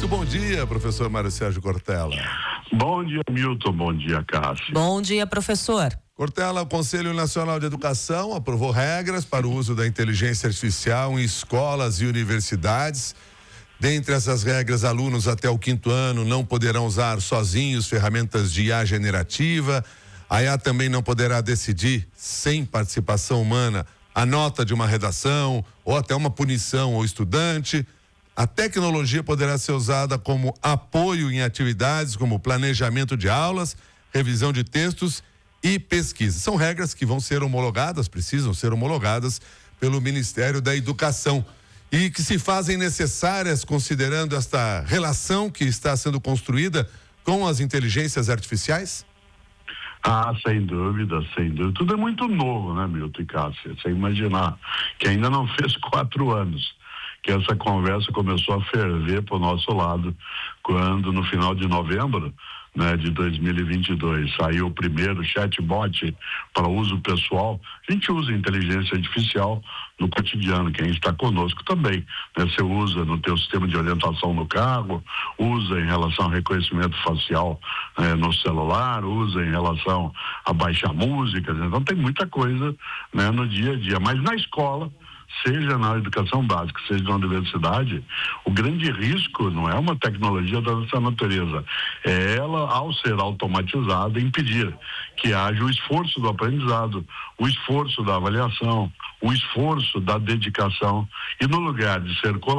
Muito bom dia, professor Mário Sérgio Cortella. Bom dia, Milton. Bom dia, Cássio. Bom dia, professor. Cortella, o Conselho Nacional de Educação aprovou regras para o uso da inteligência artificial em escolas e universidades. Dentre essas regras, alunos até o 5º ano não poderão usar sozinhos ferramentas de IA generativa. A IA também não poderá decidir, sem participação humana, a nota de uma redação ou até uma punição ao estudante. A tecnologia poderá ser usada como apoio em atividades como planejamento de aulas, revisão de textos e pesquisa. São regras que vão ser homologadas, precisam ser homologadas pelo Ministério da Educação e que se fazem necessárias considerando esta relação que está sendo construída com as inteligências artificiais? Sem dúvida, sem dúvida. Tudo é muito novo, né, Milton e Cássio? Você imaginar que ainda não fez 4 anos que essa conversa começou a ferver para o nosso lado, quando no final de novembro, né, de 2022, saiu o primeiro chatbot para uso pessoal. A gente usa inteligência artificial no cotidiano, quem está conosco também, né? Você usa no teu sistema de orientação no carro, usa em relação ao reconhecimento facial no celular, usa em relação a baixar músicas, então tem muita coisa, né, no dia a dia, mas na escola, seja na educação básica, seja na universidade, o grande risco não é uma tecnologia dessa natureza, é ela, ao ser automatizada, impedir que haja o esforço do aprendizado, o esforço da avaliação, o esforço da dedicação, e no lugar de ser